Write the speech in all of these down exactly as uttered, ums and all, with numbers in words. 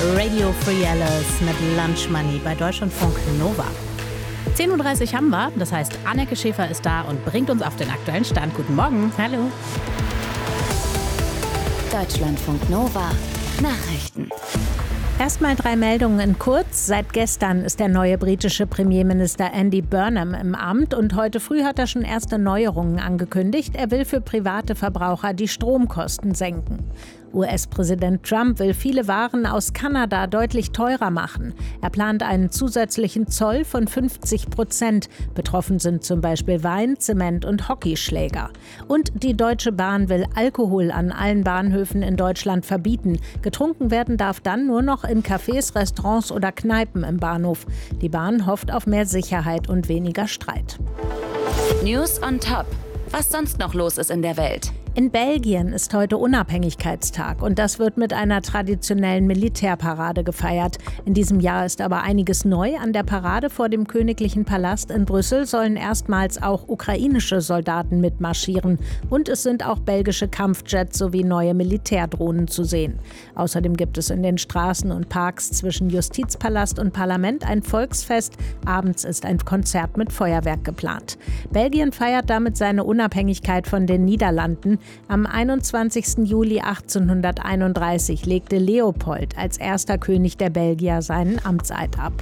Radio Free Alice mit Lunch Money bei Deutschlandfunk Nova. zehn Uhr dreißig haben wir, das heißt Anneke Schäfer ist da und bringt uns auf den aktuellen Stand. Guten Morgen. Hallo. Deutschlandfunk Nova Nachrichten. Erstmal drei Meldungen in kurz. Seit gestern ist der neue britische Premierminister Andy Burnham im Amt und heute früh hat er schon erste Neuerungen angekündigt. Er will für private Verbraucher die Stromkosten senken. U S-Präsident Trump will viele Waren aus Kanada deutlich teurer machen. Er plant einen zusätzlichen Zoll von fünfzig Prozent. Betroffen sind zum Beispiel Wein, Zement und Hockeyschläger. Und die Deutsche Bahn will Alkohol an allen Bahnhöfen in Deutschland verbieten. Getrunken werden darf dann nur noch in Cafés, Restaurants oder Kneipen im Bahnhof. Die Bahn hofft auf mehr Sicherheit und weniger Streit. News on Top. Was sonst noch los ist in der Welt? In Belgien ist heute Unabhängigkeitstag und das wird mit einer traditionellen Militärparade gefeiert. In diesem Jahr ist aber einiges neu. An der Parade vor dem Königlichen Palast in Brüssel sollen erstmals auch ukrainische Soldaten mitmarschieren. Und es sind auch belgische Kampfjets sowie neue Militärdrohnen zu sehen. Außerdem gibt es in den Straßen und Parks zwischen Justizpalast und Parlament ein Volksfest. Abends ist ein Konzert mit Feuerwerk geplant. Belgien feiert damit seine Unabhängigkeit von den Niederlanden. Am einundzwanzigsten Juli achtzehnhunderteinunddreißig legte Leopold als erster König der Belgier seinen Amtseid ab.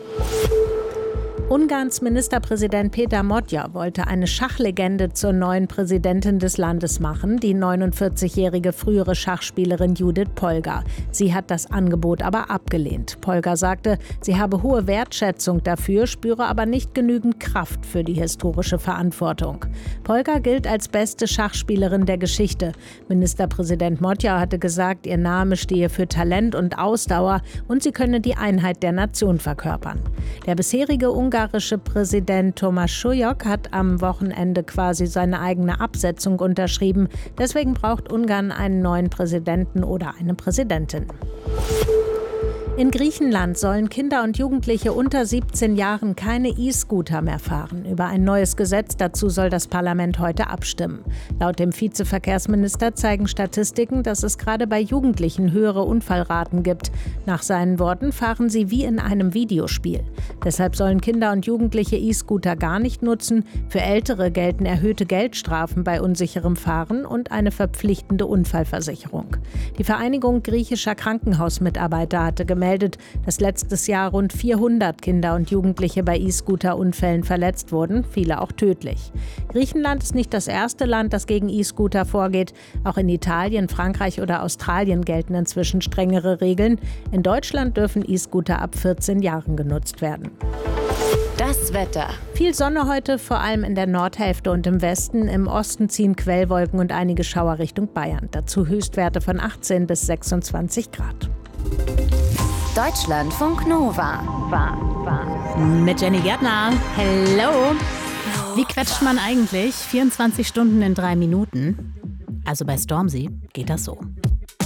Ungarns Ministerpräsident Péter Modja wollte eine Schachlegende zur neuen Präsidentin des Landes machen, die neunundvierzigjährige frühere Schachspielerin Judith Polgar. Sie hat das Angebot aber abgelehnt. Polgar sagte, sie habe hohe Wertschätzung dafür, spüre aber nicht genügend Kraft für die historische Verantwortung. Polgar gilt als beste Schachspielerin der Geschichte. Ministerpräsident Modja hatte gesagt, ihr Name stehe für Talent und Ausdauer und sie könne die Einheit der Nation verkörpern. Der bisherige Ungarische Präsident Tomáš Sujok hat am Wochenende quasi seine eigene Absetzung unterschrieben. Deswegen braucht Ungarn einen neuen Präsidenten oder eine Präsidentin. In Griechenland sollen Kinder und Jugendliche unter siebzehn Jahren keine E-Scooter mehr fahren. Über ein neues Gesetz dazu soll das Parlament heute abstimmen. Laut dem Vizeverkehrsminister zeigen Statistiken, dass es gerade bei Jugendlichen höhere Unfallraten gibt. Nach seinen Worten fahren sie wie in einem Videospiel. Deshalb sollen Kinder und Jugendliche E-Scooter gar nicht nutzen. Für Ältere gelten erhöhte Geldstrafen bei unsicherem Fahren und eine verpflichtende Unfallversicherung. Die Vereinigung griechischer Krankenhausmitarbeiter hatte gemeldet, meldet, dass letztes Jahr rund vierhundert Kinder und Jugendliche bei E-Scooter-Unfällen verletzt wurden, viele auch tödlich. Griechenland ist nicht das erste Land, das gegen E-Scooter vorgeht. Auch in Italien, Frankreich oder Australien gelten inzwischen strengere Regeln. In Deutschland dürfen E-Scooter ab vierzehn Jahren genutzt werden. Das Wetter. Viel Sonne heute, vor allem in der Nordhälfte und im Westen. Im Osten ziehen Quellwolken und einige Schauer Richtung Bayern. Dazu Höchstwerte von achtzehn bis sechsundzwanzig Grad. Deutschlandfunk Nova. War, war. Mit Jenny Gärtner. Hello. Wie quetscht man eigentlich vierundzwanzig Stunden in drei Minuten? Also bei Stormzy geht das so.